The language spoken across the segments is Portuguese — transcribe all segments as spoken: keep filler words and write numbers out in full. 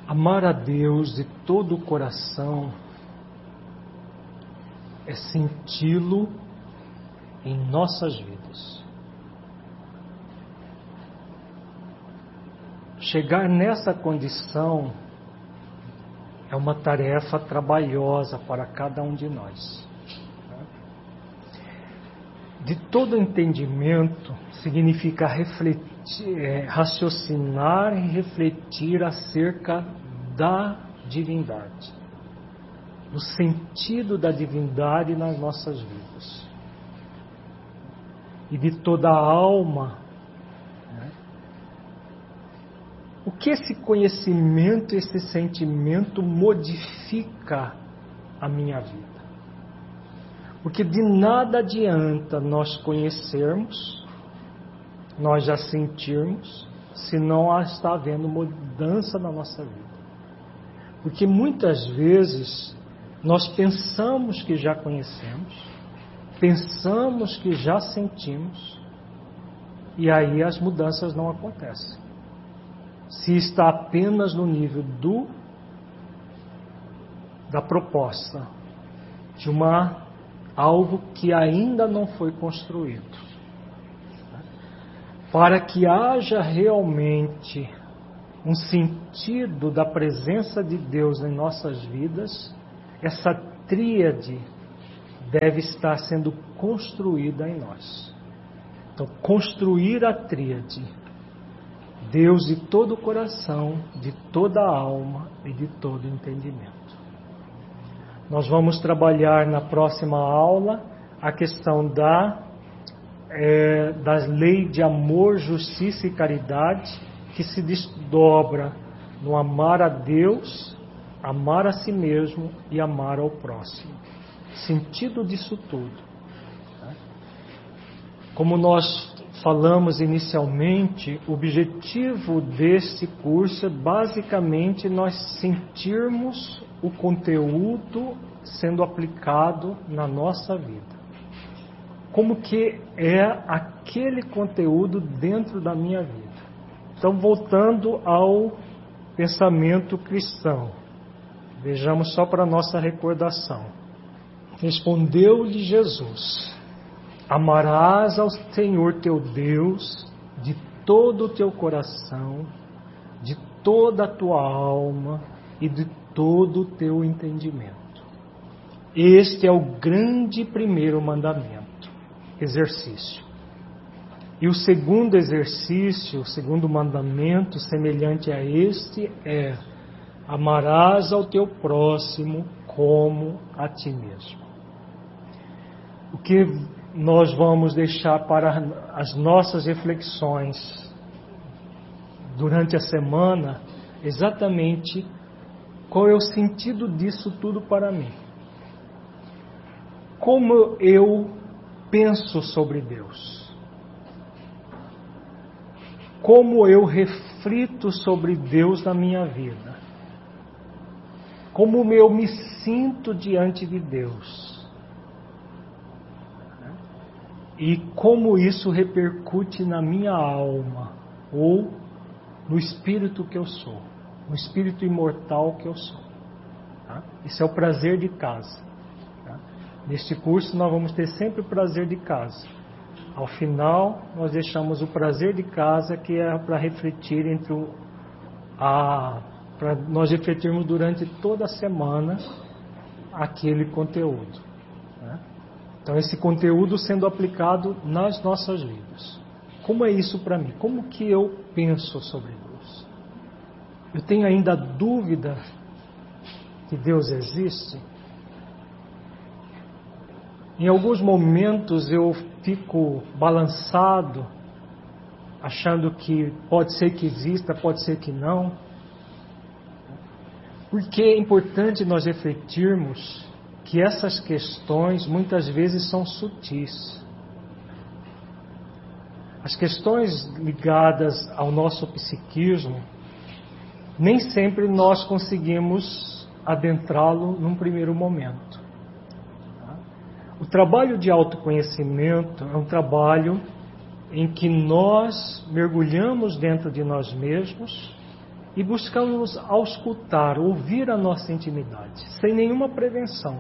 Amar a Deus de todo o coração é senti-lo em nossas vidas. Chegar nessa condição é uma tarefa trabalhosa para cada um de nós. De todo entendimento significa refletir, é, raciocinar e refletir acerca da divindade, do sentido da divindade nas nossas vidas. E de toda a alma, né? O que esse conhecimento, esse sentimento modifica a minha vida? Porque de nada adianta nós conhecermos, nós já sentirmos, se não está havendo mudança na nossa vida. Porque muitas vezes nós pensamos que já conhecemos, pensamos que já sentimos, e aí as mudanças não acontecem. Se está apenas no nível do da proposta, de uma algo que ainda não foi construído. Para que haja realmente um sentido da presença de Deus em nossas vidas, essa tríade deve estar sendo construída em nós. Então, construir a tríade, Deus de todo o coração, de toda a alma e de todo o entendimento. Nós vamos trabalhar na próxima aula a questão da, é, das leis de amor, justiça e caridade, que se desdobra no amar a Deus, amar a si mesmo e amar ao próximo. Sentido disso tudo. Como nós falamos inicialmente, o objetivo desse curso é basicamente nós sentirmos o conteúdo sendo aplicado na nossa vida. Como que é aquele conteúdo dentro da minha vida? Então, voltando ao pensamento cristão, vejamos só para nossa recordação. Respondeu-lhe Jesus: amarás ao Senhor teu Deus de todo o teu coração, de toda a tua alma e de todo o teu entendimento. Este é o grande primeiro mandamento, exercício. E o segundo exercício, o segundo mandamento, semelhante a este, é: amarás ao teu próximo como a ti mesmo. O que nós vamos deixar para as nossas reflexões durante a semana, exatamente qual é o sentido disso tudo para mim. Como eu penso sobre Deus. Como eu reflito sobre Deus na minha vida. Como eu me sinto diante de Deus. E como isso repercute na minha alma, ou no espírito que eu sou, no espírito imortal que eu sou. Tá? Isso é o prazer de casa. Tá? Neste curso nós vamos ter sempre o prazer de casa. Ao final, nós deixamos o prazer de casa, que é para refletir entre o, a, para nós refletirmos durante toda a semana aquele conteúdo. Né? Então, esse conteúdo sendo aplicado nas nossas vidas. Como é isso para mim? Como que eu penso sobre Deus? Eu tenho ainda dúvida que Deus existe? Em alguns momentos eu fico balançado, achando que pode ser que exista, pode ser que não. Porque é importante nós refletirmos que essas questões muitas vezes são sutis. As questões ligadas ao nosso psiquismo, nem sempre nós conseguimos adentrá-lo num primeiro momento. O trabalho de autoconhecimento é um trabalho em que nós mergulhamos dentro de nós mesmos e buscamos auscultar, ouvir a nossa intimidade, sem nenhuma prevenção.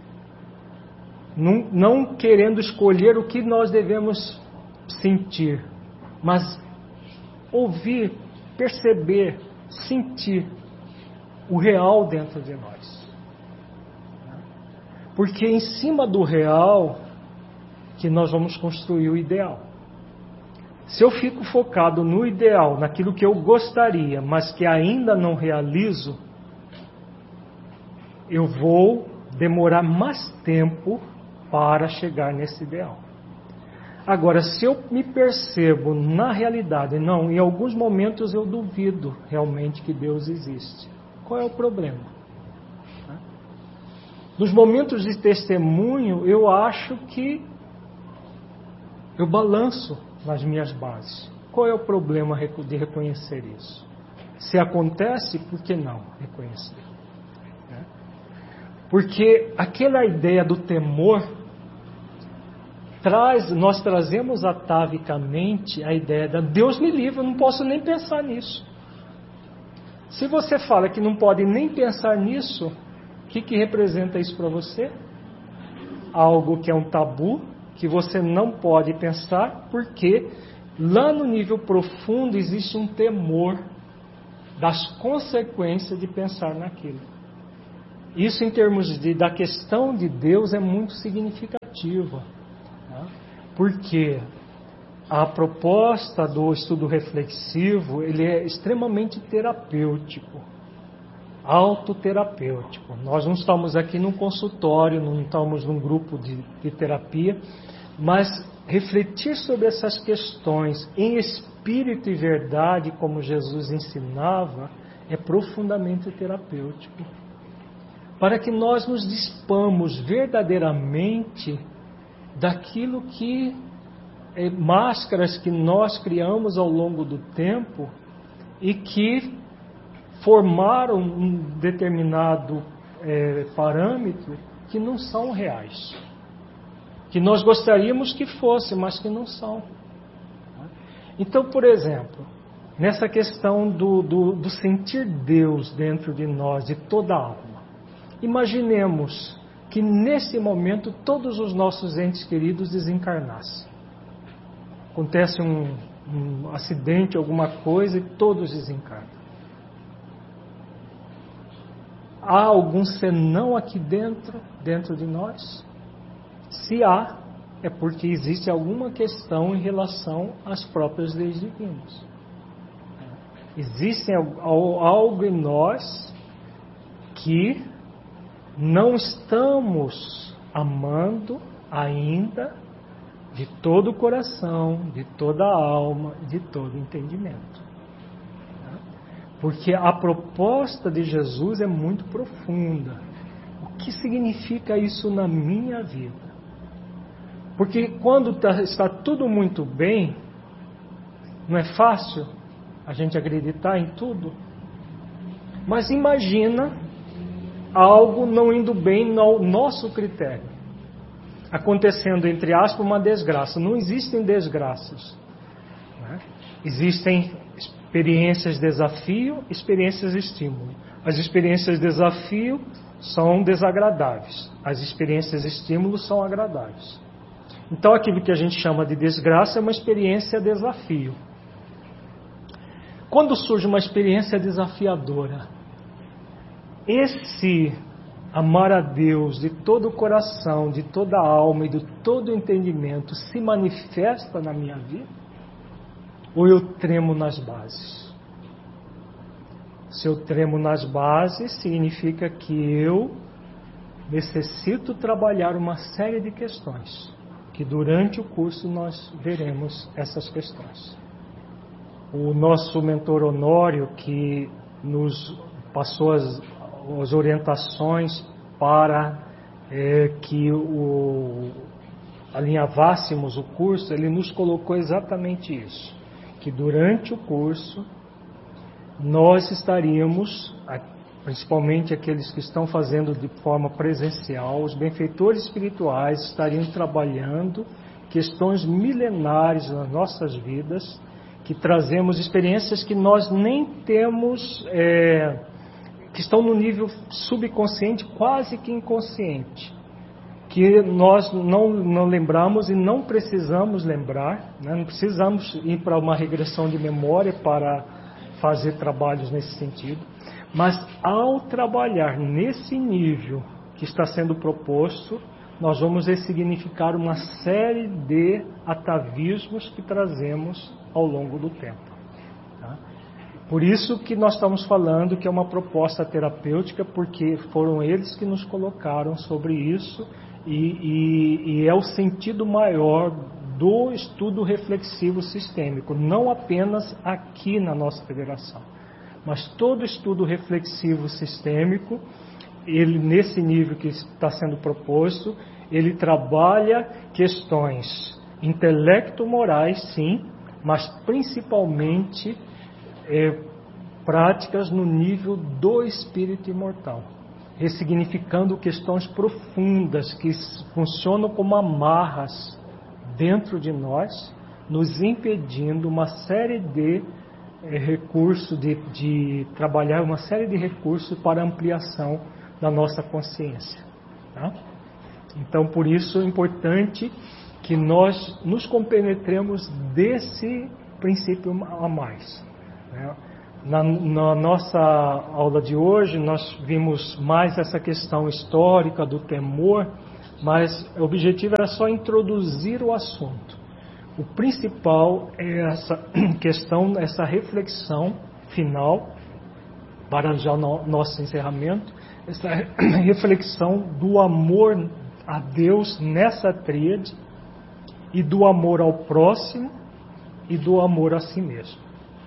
Não, não querendo escolher o que nós devemos sentir, mas ouvir, perceber, sentir o real dentro de nós. Porque em cima do real que nós vamos construir o ideal. Se eu fico focado no ideal, naquilo que eu gostaria, mas que ainda não realizo, eu vou demorar mais tempo para chegar nesse ideal. Agora, se eu me percebo na realidade, não, em alguns momentos eu duvido realmente que Deus existe. Qual é o problema? Nos momentos de testemunho, eu acho que eu balanço nas minhas bases. Qual é o problema de reconhecer isso? Se acontece, por que não reconhecer? Porque aquela ideia do temor traz, nós trazemos atavicamente a ideia de Deus me livre, eu não posso nem pensar nisso. Se você fala que não pode nem pensar nisso, o que, que representa isso para você? Algo que é um tabu, que você não pode pensar, porque lá no nível profundo existe um temor das consequências de pensar naquilo. Isso em termos de, da questão de Deus é muito significativa, tá? Porque a proposta do estudo reflexivo, ele é extremamente terapêutico, autoterapêutico. Nós não estamos aqui num consultório, não estamos num grupo de, de terapia, mas refletir sobre essas questões em espírito e verdade, como Jesus ensinava, é profundamente terapêutico. Para que nós nos dispamos verdadeiramente daquilo que é, máscaras que nós criamos ao longo do tempo e que formaram um determinado é, parâmetro que não são reais. Que nós gostaríamos que fosse, mas que não são. Então, por exemplo, nessa questão do, do, do sentir Deus dentro de nós, de toda a alma, imaginemos que nesse momento todos os nossos entes queridos desencarnassem. Acontece um, um acidente, alguma coisa, e todos desencarnam. Há algum senão aqui dentro, dentro de nós? Se há, é porque existe alguma questão em relação às próprias leis divinas. Existe algo em nós que não estamos amando ainda de todo o coração, de toda a alma, de todo o entendimento. Porque a proposta de Jesus é muito profunda. O que significa isso na minha vida? Porque quando está tudo muito bem, não é fácil a gente acreditar em tudo. Mas imagina algo não indo bem no nosso critério. Acontecendo, entre aspas, uma desgraça. Não existem desgraças. Né? Existem experiências de desafio, experiências de estímulo. As experiências de desafio são desagradáveis. As experiências de estímulo são agradáveis. Então, aquilo que a gente chama de desgraça é uma experiência desafio. Quando surge uma experiência desafiadora, esse amar a Deus de todo o coração, de toda a alma e de todo o entendimento se manifesta na minha vida? Ou eu tremo nas bases? Se eu tremo nas bases, significa que eu necessito trabalhar uma série de questões, que durante o curso nós veremos essas questões. O nosso mentor Honório, que nos passou as, as orientações para é, que o, alinhavássemos o curso, ele nos colocou exatamente isso, que durante o curso nós estaríamos, principalmente aqueles que estão fazendo de forma presencial, os benfeitores espirituais estariam trabalhando questões milenares nas nossas vidas, que trazemos experiências que nós nem temos, é, que estão no nível subconsciente, quase que inconsciente, que nós não, não lembramos e não precisamos lembrar, né? Não precisamos ir para uma regressão de memória para fazer trabalhos nesse sentido, mas ao trabalhar nesse nível que está sendo proposto, nós vamos ressignificar uma série de atavismos que trazemos ao longo do tempo. Tá? Por isso que nós estamos falando que é uma proposta terapêutica, porque foram eles que nos colocaram sobre isso e, e, e é o sentido maior do estudo reflexivo sistêmico, não apenas aqui na nossa federação, mas todo estudo reflexivo sistêmico, ele, nesse nível que está sendo proposto, ele trabalha questões intelecto-morais, sim, mas principalmente é, práticas no nível do espírito imortal, ressignificando questões profundas que funcionam como amarras dentro de nós, nos impedindo uma série de é, recursos, de, de trabalhar uma série de recursos para ampliação da nossa consciência. Tá? Então, por isso é importante que nós nos compenetremos desse princípio a mais. Né? Na, na nossa aula de hoje, nós vimos mais essa questão histórica do temor, mas o objetivo era só introduzir o assunto. O principal é essa questão, essa reflexão final, para já no nosso encerramento, essa reflexão do amor a Deus nessa tríade e do amor ao próximo e do amor a si mesmo.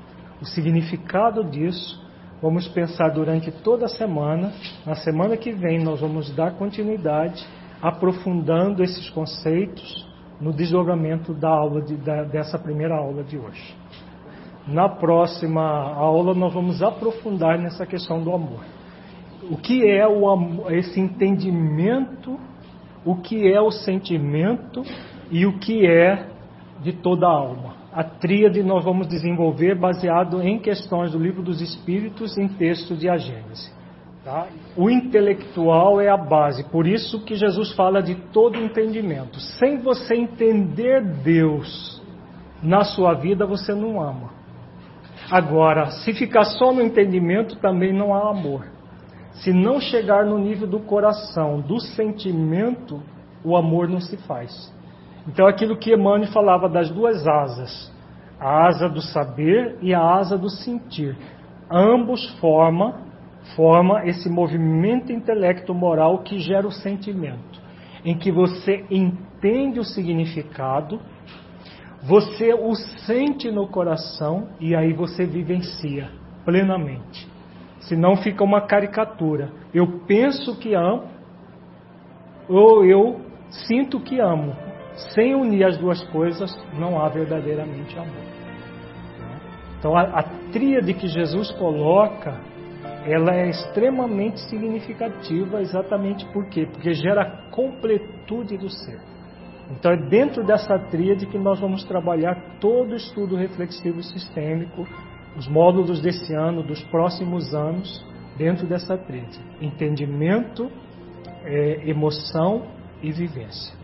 O significado disso, vamos pensar durante toda a semana. Na semana que vem nós vamos dar continuidade, aprofundando esses conceitos no desdobramento da aula de, da, dessa primeira aula de hoje. Na próxima aula nós vamos aprofundar nessa questão do amor. O que é o amor, esse entendimento, o que é o sentimento e o que é de toda a alma. A tríade nós vamos desenvolver baseado em questões do Livro dos Espíritos em texto de A Gênese. Tá? O intelectual é a base, por isso que Jesus fala de todo entendimento. Sem você entender Deus na sua vida, você não ama. Agora, se ficar só no entendimento, também não há amor. Se não chegar no nível do coração, do sentimento, o amor não se faz. Então, aquilo que Emmanuel falava das duas asas, a asa do saber e a asa do sentir, ambos formam, forma esse movimento intelecto-moral que gera o sentimento, em que você entende o significado, você o sente no coração e aí você vivencia plenamente. Senão fica uma caricatura. Eu penso que amo ou eu sinto que amo. Sem unir as duas coisas, não há verdadeiramente amor. Então, a, a tríade que Jesus coloca, ela é extremamente significativa, exatamente por quê? Porque gera a completude do ser. Então, é dentro dessa tríade que nós vamos trabalhar todo o estudo reflexivo sistêmico, os módulos desse ano, dos próximos anos, dentro dessa tríade. Entendimento, é, emoção e vivência.